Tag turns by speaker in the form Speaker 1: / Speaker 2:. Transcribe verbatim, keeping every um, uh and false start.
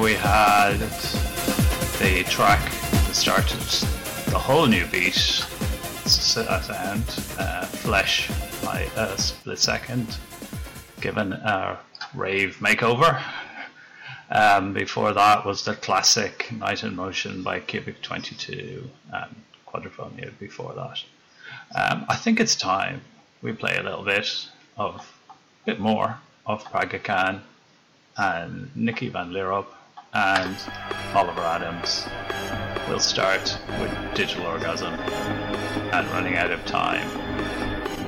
Speaker 1: we had the track that started the whole new beat sound, uh, Flesh by uh, Split Second, given a rave makeover. Um, before that was the classic Night in Motion by Cubic twenty-two, and Quadrophonia before that. Um, I think it's time we play a little bit of, a bit more of Praga Khan and Nicky Van Lierop and Oliver Adams. We'll start with Digital Orgasm and Running Out of Time.